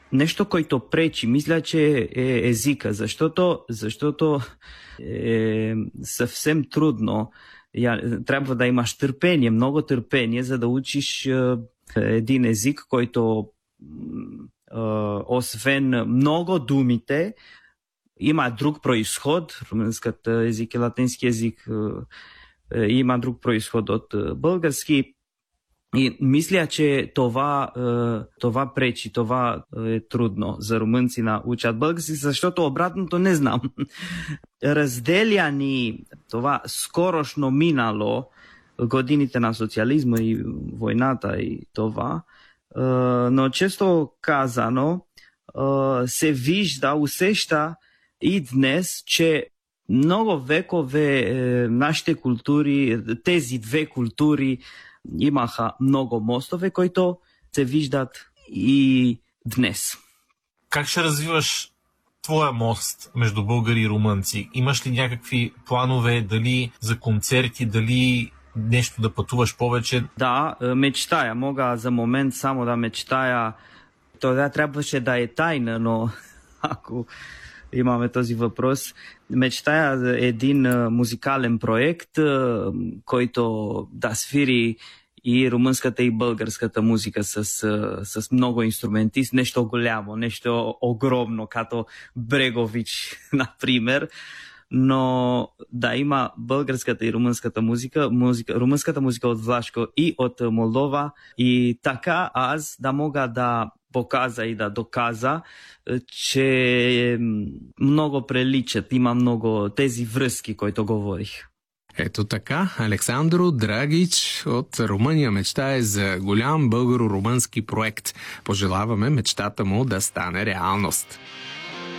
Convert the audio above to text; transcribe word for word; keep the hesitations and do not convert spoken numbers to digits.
нещо, което пречи, мисля, че е езика, защото, защото е съвсем трудно. Трябва да имаш търпение, много търпение, за да учиш един език, който освен много думите, има друг произход. Румънският език и латински език има друг произход от български. И мисля, че това, това пречи, това е трудно за румънци да учат български, защото обратното не знам. Разделя ни това скорошно минало, годините на социализма и войната и това, но често казано се вижда, усеща и днес, че много векове нашите култури, тези две култури имаха много мостове, които се виждат и днес. Как ще развиваш твоя мост между българи и румънци? Имаш ли някакви планове, дали за концерти, дали нещо да пътуваш повече? Да, мечтая. Мога за момент само да мечтая. Това трябваше да е тайна, но ако имаме този въпрос, мечтая за един музикален проект, който да свири и румънската и българската музика с, с много инструментисти, нещо голямо, нещо огромно, като Брегович, например. Но да има българската и румънската музика, музика, румънската музика от Влашко и от Молдова, и така аз да мога да показа и да доказа, че много приличат, има много тези връзки, които говорих. Ето така, Александро Драгич от Румъния мечтае за голям българо-румънски проект. Пожелаваме мечтата му да стане реалност.